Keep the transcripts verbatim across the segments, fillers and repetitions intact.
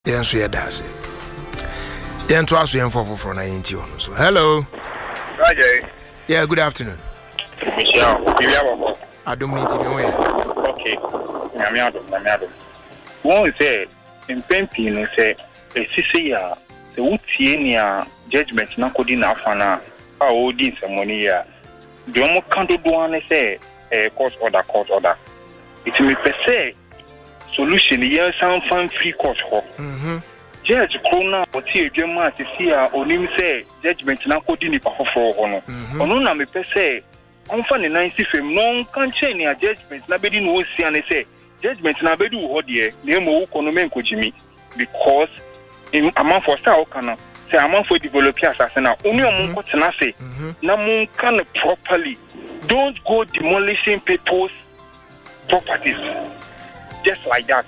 Yes, we are dancing. Yen to us, we for for ninety on. So, hello. Hi, yeah, good afternoon. Michelle, you have I don't mean to be aware. Okay. I'm out of my madam. One say, in Pempino say, a Sisia, the Wotiania judgment, Nakodina Fana, how old is some money here. The almost can't do one say, a court order, court order. It's me per se solution, yes, some fun free court. Mm-hmm. Judge Krona, or Tia Gemma, Sisia, or Nim say, judgment, Nakodini for honor. Onuna me per se. On fan the ninety film, no can change your judgment. Nobody knows, and say, judgment, nobody will dear, Nemo Konomenko Jimmy, because in a month for Sao Kana, say a month for develop Assassin, only a month can I say, Namun can properly. Don't go demolishing people's properties just like that.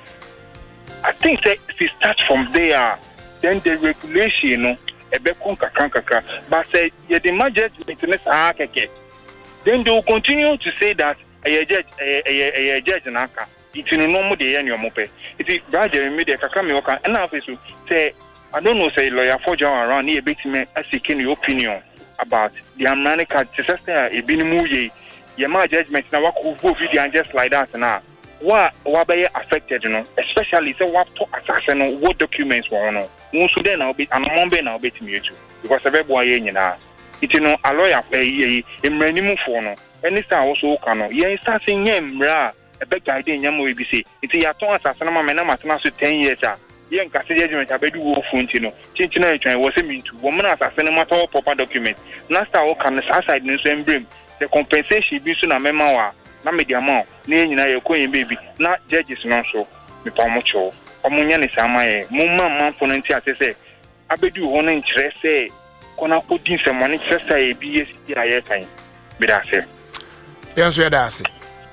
I think that if you start from there, then the regulation, you know, a bekonka kankaka, but say, yeah, the judgment in this then they will continue to say that a judge, a judge, and aka. It's in a normal day and your mope. It is Brother Media Kakamioka, and now say, I don't know, say lawyer for John around here, bit me as seeking your opinion about the American disaster, a binimuye, Yama judgment, now what could video and just like that now. What what be affected, you know, especially say what to assassin, what documents were on. Most of them now be and Mombe now be to me too, because every boy in now. It no a lawyer a mranimu for no any star also cano ye start saying mra a big idea nyamo we be say it ya ton asasana ma me na matena so ten years a ye nka se judgment abedu wo funti no chinchina etwan wo se mintu wo na asasana matter proper document na star wo kan sa side no so embrem the compensation bi so na mema wa na media amount na nyina ye koyin baby na judges no so me pa mo cho omunya ne sama ye mo ma man fo no nti ase se abedu wo no nkyere se kona putting some money just a B S C I time. Bidase. Yes, we are dancing.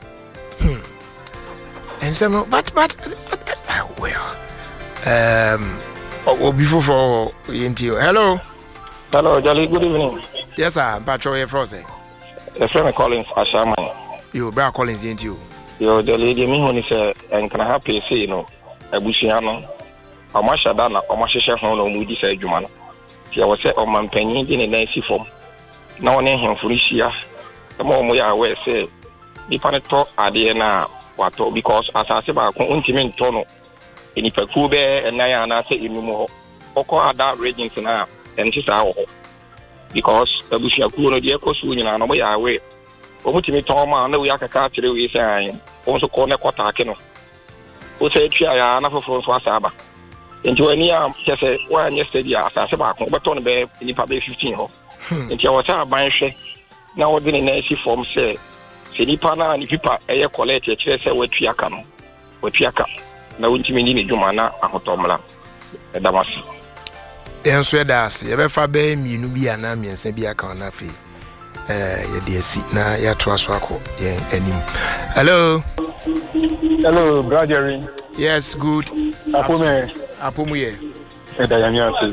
And some, but, but, well, um, oh, before for Yentio. Hello. Hello, Jolly. Good evening. Yes, sir. Patrol here, Frozen. The friend Collins Ashaman. You, Brad Collins, Yentio. Yo, the lady, me, when he said, and can I help you say, you know, a Bushiano, a Mashadana, or Mashisha, or Moody said, Jumana. I was set on my penny in a nice form. Now, on him for this year, the more we are aware, say, the planet talk at the end, what because as I say about intimate tono in the Pekube and Nayana say in more, Oko other regions now, and just our because the Bushia Kuno, the Echo Swing, and we are away. Ultimate Toma, and we are catching we say, also corner Kotakino. Who said, I am enough for Swasaba. Into any um just say one yesterday as I said but on be in public fifteen ho into your water ban hwe na wo de na esi form say se nipa na ni pipa eye collect e kire say watuaka no watuaka na wontimi ni dwuma na ahotomla e damasi enso e das ye be fa be mienu bi ana miensa bi aka na fe eh ye de asi na ya to aso akọ ye anim. Hello. Hello, brother. Yes, good. Apome. Apomuye. Eh, da yami ase.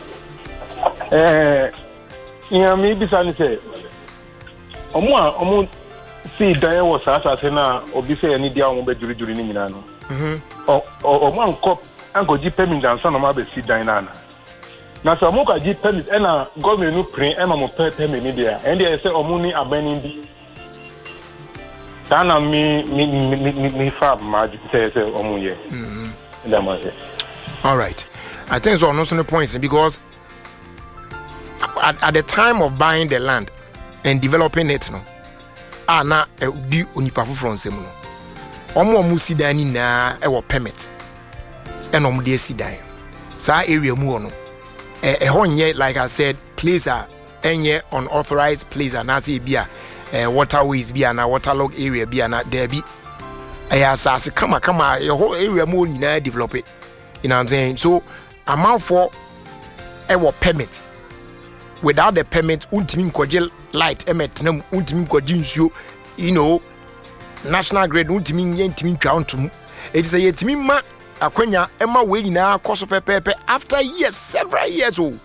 Eh, iya mi bisa ni se. Omo a omo si dan wo sa sa se na obi se ani dia omo be juri juri ni nyina no. Mhm. O omo anko anko ji permit dan so no ma be si dan na na. Na so omo ka ji permit e na government no print e ma mo permit ni dia. E dia se omo ni abani bi. Dana mi mi mi mi mi fa ma ji se se omo ye. Mhm. Ndamase. All right. I think so. Also, no points because at, at the time of buying the land and developing it, no, ah, na di onipafu from semu no. Omo omu si dan ni na e wo permit. E no mu de si dan. Sa area mu no. Eh eh honye like I said, place are enye unauthorized place and na say bia eh waterways bia na waterlog area bia na there be. Eh asase kama kama your whole area mu ni na develop it. You know what I'm saying? So, amount for a permit. Without the permit, ultimate kojel light, emet, no ultimate kojinsu, you know, national grade, ultimate yentimin count to it is a yetimima, a quenya, Emma waiting now, cost of pepe after years, several years old.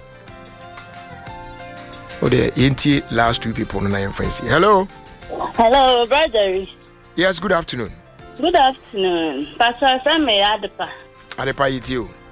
Oh, the yenti last two people on nine friends. Hello. Hello, brother. Yes, good afternoon. Good afternoon. Pastor Samuel Adepa. adepa yi ti o